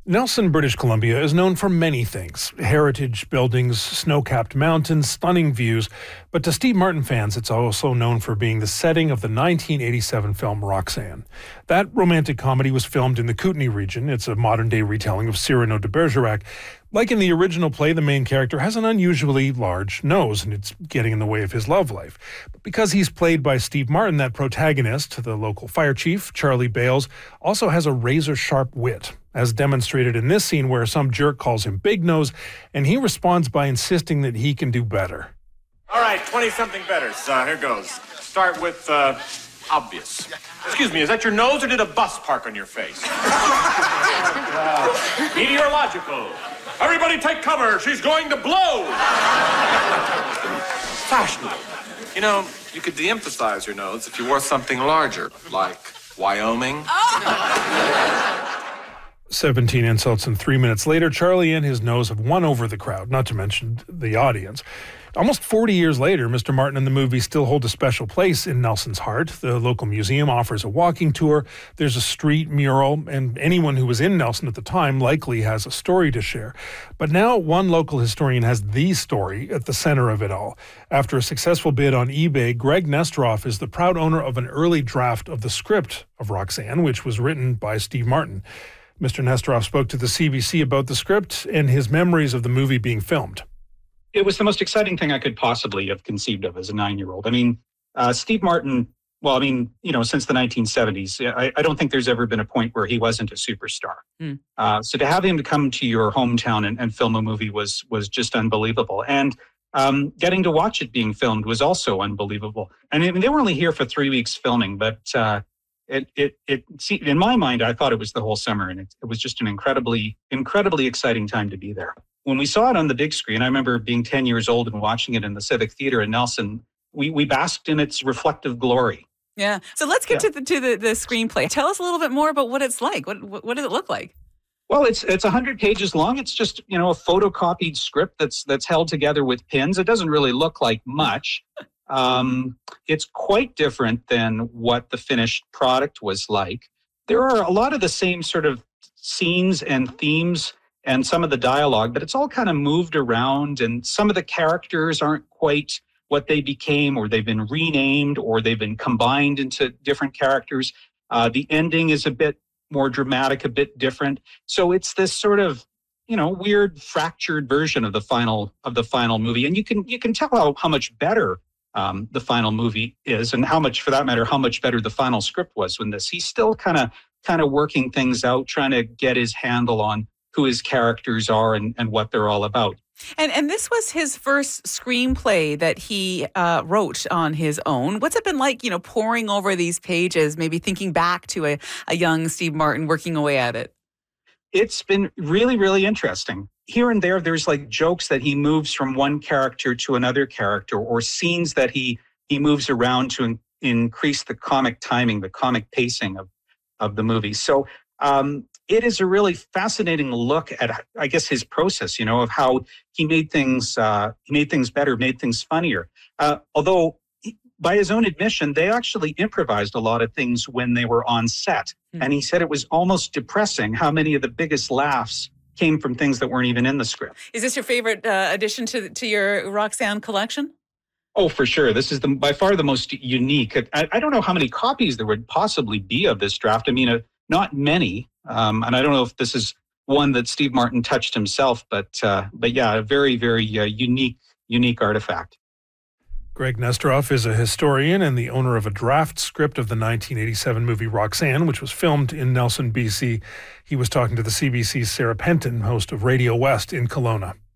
Nelson, British Columbia is known for many things: heritage buildings, snow-capped mountains, stunning views. But to Steve Martin fans, it's also known for being the setting of the 1987 film Roxanne. That romantic comedy was filmed in the Kootenay region. It's a modern-day retelling of Cyrano de Bergerac. Like in the original play, the main character has an unusually large nose, and it's getting in the way of his love life. But because he's played by Steve Martin, that protagonist, the local fire chief, Charlie Bales, also has a razor-sharp wit, as demonstrated in this scene where some jerk calls him Big Nose, and he responds by insisting that he can do better. All right, 20-something betters. Here goes. Start with obvious. Excuse me, is that your nose or did a bus park on your face? Meteorological. Everybody take cover. She's going to blow. Fashionable. You know, you could de-emphasize your nose if you wore something larger, like Wyoming. 17 insults and 3 minutes later, Charlie and his nose have won over the crowd, not to mention the audience. Almost 40 years later, Mr. Martin and the movie still hold a special place in Nelson's heart. The local museum offers a walking tour. There's a street mural, and anyone who was in Nelson at the time likely has a story to share. But now one local historian has the story at the center of it all. After a successful bid on eBay, Greg Nestoroff is the proud owner of an early draft of the script of Roxanne, which was written by Steve Martin. Mr. Nestoroff spoke to the CBC about the script and his memories of the movie being filmed. It was the most exciting thing I could possibly have conceived of as a 9-year-old. I mean, Steve Martin, since the 1970s, I don't think there's ever been a point where he wasn't a superstar. So to have him to come to your hometown and film a movie was just unbelievable. And getting to watch it being filmed was also unbelievable. And I mean, they were only here for 3 weeks filming, but in my mind, I thought it was the whole summer, and it was just an incredibly exciting time to be there. When we saw it on the big screen, I remember being 10 years old and watching it in the Civic Theater in Nelson. We basked in its reflective glory. Yeah. So let's get to the screenplay. Tell us a little bit more about what it's like. What does it look like? Well, it's 100 pages long. It's just, a photocopied script that's held together with pins. It doesn't really look like much. It's quite different than what the finished product was like. There are a lot of the same sort of scenes and themes and some of the dialogue, but it's all kind of moved around, and some of the characters aren't quite what they became, or they've been renamed, or they've been combined into different characters. The ending is a bit more dramatic, a bit different. So it's this sort of, weird fractured version of the final movie. And you can tell how much better the final movie is, and how much better the final script was when this. He's still kind of working things out, trying to get his handle on who his characters are and what they're all about. And this was his first screenplay that he wrote on his own. What's it been like, poring over these pages, maybe thinking back to a young Steve Martin working away at it? It's been really, really interesting. Here and there's like jokes that he moves from one character to another character, or scenes that he moves around to increase the comic timing, the comic pacing of the movie. So it is a really fascinating look at, I guess, his process, of how he made things better, made things funnier. Although, by his own admission, they actually improvised a lot of things when they were on set. And he said it was almost depressing how many of the biggest laughs came from things that weren't even in the script. Is this your favorite addition to your Roxanne collection? Oh, for sure. This is by far the most unique. I don't know how many copies there would possibly be of this draft. I mean, not many. And I don't know if this is one that Steve Martin touched himself, but yeah, a very, very unique artifact. Greg Nestoroff is a historian and the owner of a draft script of the 1987 movie Roxanne, which was filmed in Nelson, BC. He was talking to the CBC's Sarah Penton, host of Radio West in Kelowna.